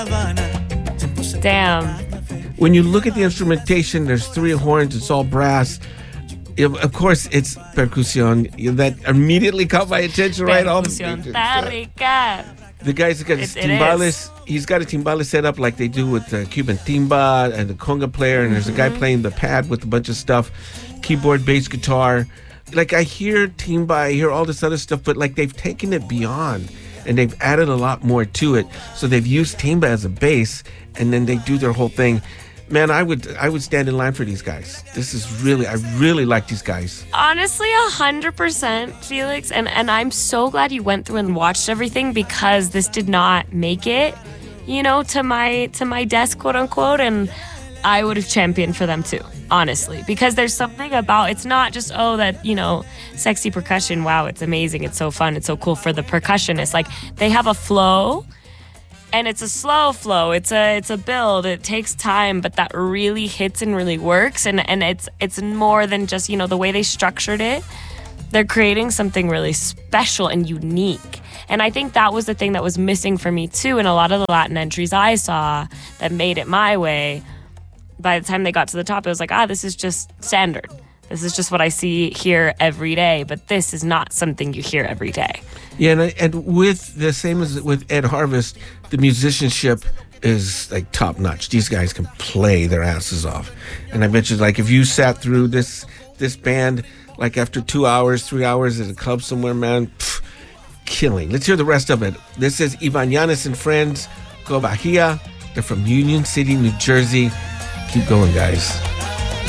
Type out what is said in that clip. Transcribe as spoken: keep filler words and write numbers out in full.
Damn. When you look at the instrumentation, there's three horns. It's all brass. Of course, it's percusión. That immediately caught my attention, right? All Percusión tá rica. The guy's got his It- it timbales. is. He's got a timbale set up like they do with the Cuban timba and the conga player. And there's a guy playing the pad with a bunch of stuff, keyboard, bass, guitar. Like I hear timba, I hear all this other stuff, but like they've taken it beyond and they've added a lot more to it. So they've used timba as a bass, and then they do their whole thing. Man, I would I would stand in line for these guys. This is really, I really like these guys. Honestly, a hundred percent, Felix, and and I'm so glad you went through and watched everything, because this did not make it, you know, to my to my desk, quote unquote, and I would have championed for them too, honestly, because there's something about, it's not just, oh, that, you know, sexy percussion, wow, it's amazing, it's so fun, it's so cool for the percussionist. Like, they have a flow. And it's a slow flow. It's a it's a build. It takes time, but that really hits and really works. And and it's it's more than just, you know, the way they structured it. They're creating something really special and unique. And I think that was the thing that was missing for me too. In a lot of the Latin entries I saw that made it my way, by the time they got to the top, it was like, ah, this is just standard. This is just what I see here every day. But this is not something you hear every day. Yeah, and, and with the same as with Ed Harvest, the musicianship is like top notch. These guys can play their asses off. And I bet you, like, if you sat through this this band, like after two hours, three hours at a club somewhere, man, pff, killing. Let's hear the rest of it. This is Ivan Yanis and Friends, Go Bahia. They're from Union City, New Jersey. Keep going, guys.